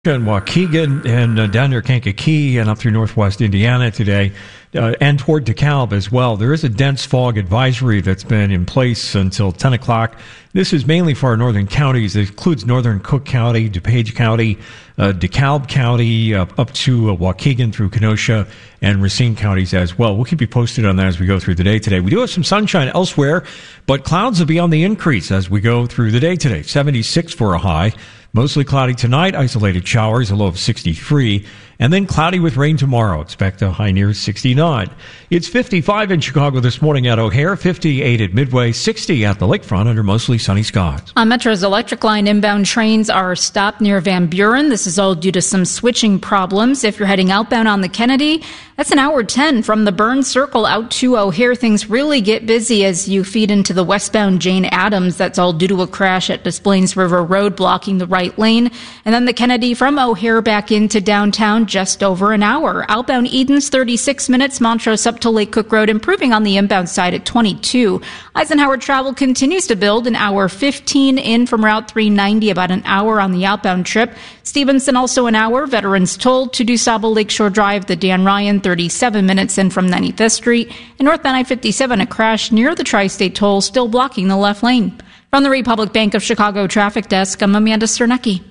in Waukegan and down near Kankakee and up through northwest Indiana today, and toward DeKalb as well. There is a dense fog advisory that's been in place until 10 o'clock. This is mainly for our northern counties. It includes northern Cook County, DuPage County, DeKalb County, up to Waukegan through Kenosha and Racine counties as well. We'll keep you posted on that as we go through the day today. We do have some sunshine elsewhere, but clouds will be on the increase as we go through the day today. 76 for a high. Mostly cloudy tonight, isolated showers, a low of 63, and then cloudy with rain tomorrow. Expect a high near 69. It's 55 in Chicago this morning at O'Hare, 58 at Midway, 60 at the lakefront under mostly sunny skies. On Metro's Electric Line, inbound trains are stopped near Van Buren. This is all due to some switching problems. If you're heading outbound on the Kennedy, that's an hour 10 from the Burns Circle out to O'Hare. Things really get busy as you feed into the westbound Jane Addams. That's all due to a crash at Des Plaines River Road blocking the right lane. And then the Kennedy from O'Hare back into downtown, just over an hour. Outbound Edens, 36 minutes. Montrose up to Lake Cook Road, improving on the inbound side at 22. Eisenhower travel continues to build, an hour 15 in from Route 390, about an hour on the outbound trip. Stevenson also an hour. Veterans Toll to DuSable Lakeshore Drive, the Dan Ryan, 37 minutes in from 95th Street. And northbound I-57, a crash near the Tri-State Toll, still blocking the left lane. From the Republic Bank of Chicago Traffic Desk, I'm Amanda Sternecki.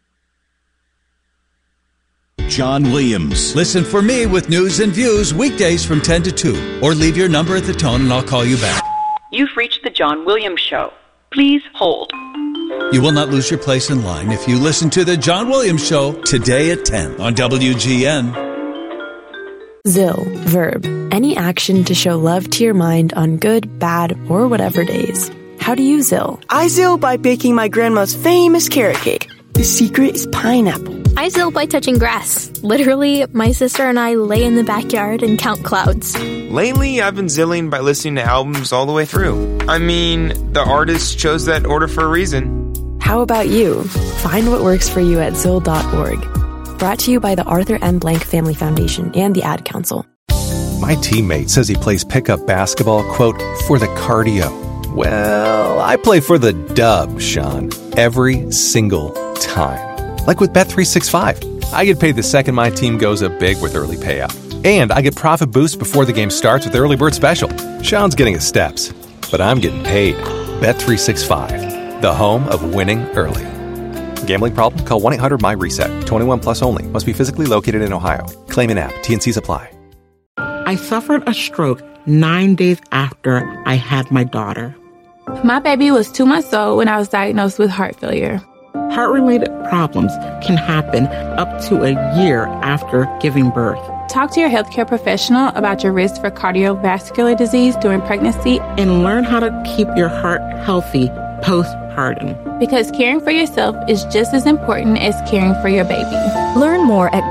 John Williams. Listen for me with news and views weekdays from 10 to 2. Or leave your number at the tone and I'll call you back. You've reached the John Williams Show. Please hold. You will not lose your place in line if you listen to the John Williams Show today at 10 on WGN. ZIL. Verb. Any action to show love to your mind on good, bad, or whatever days. How do you ZIL? I ZIL by baking my grandma's famous carrot cake. The secret is pineapple. I ZIL by touching grass. Literally, my sister and I lay in the backyard and count clouds. Lately, I've been zilling by listening to albums all the way through. I mean, the artist chose that order for a reason. How about you? Find what works for you at ZIL.org. Brought to you by the Arthur M. Blank Family Foundation and the Ad Council. My teammate says he plays pickup basketball, quote, for the cardio. Well, I play for the dub, Sean, every single time. Like with Bet365. I get paid the second my team goes up big with early payout. And I get profit boost before the game starts with Early Bird Special. Sean's getting his steps, but I'm getting paid. Bet365, the home of winning early. Gambling problem? Call 1-800-MY-RESET. 21 plus only. Must be physically located in Ohio. Claim an app. T&Cs apply. I suffered a stroke 9 days after I had my daughter. My baby was 2 months old when I was diagnosed with heart failure. Heart-related problems can happen up to a year after giving birth. Talk to your healthcare professional about your risk for cardiovascular disease during pregnancy and learn how to keep your heart healthy postpartum. Because caring for yourself is just as important as caring for your baby. Learn more at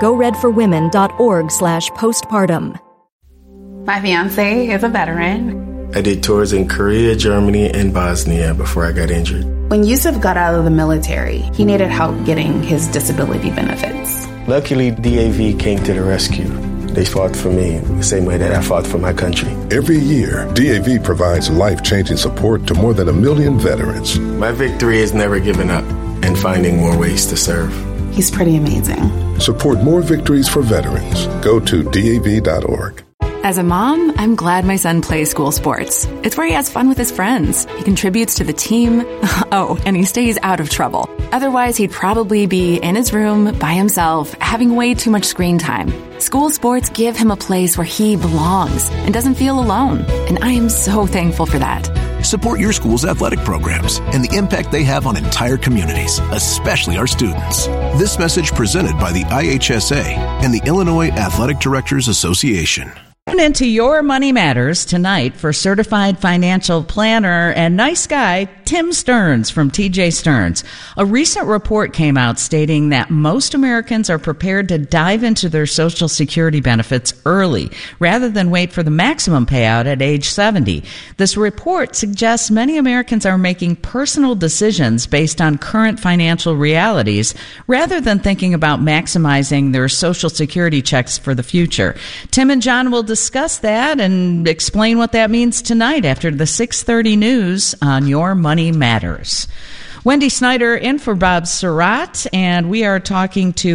goredforwomen.org/postpartum. My fiance is a veteran. I did tours in Korea, Germany, and Bosnia before I got injured. When Yusuf got out of the military, he needed help getting his disability benefits. Luckily, DAV came to the rescue. They fought for me the same way that I fought for my country. Every year, DAV provides life-changing support to more than 1 million veterans. My victory is never giving up and finding more ways to serve. He's pretty amazing. Support more victories for veterans. Go to DAV.org. As a mom, I'm glad my son plays school sports. It's where he has fun with his friends. He contributes to the team. Oh, and he stays out of trouble. Otherwise, he'd probably be in his room by himself, having way too much screen time. School sports give him a place where he belongs and doesn't feel alone. And I am so thankful for that. Support your school's athletic programs and the impact they have on entire communities, especially our students. This message presented by the IHSA and the Illinois Athletic Directors Association. Tune into Your Money Matters tonight for certified financial planner and nice guy Tim Stearns from TJ Stearns. A recent report came out stating that most Americans are prepared to dive into their Social Security benefits early rather than wait for the maximum payout at age 70. This report suggests many Americans are making personal decisions based on current financial realities rather than thinking about maximizing their Social Security checks for the future. Tim and John will discuss that and explain what that means tonight after the 6:30 news on Your Money Matters. Wendy Snyder in for Bob Surratt, and we are talking to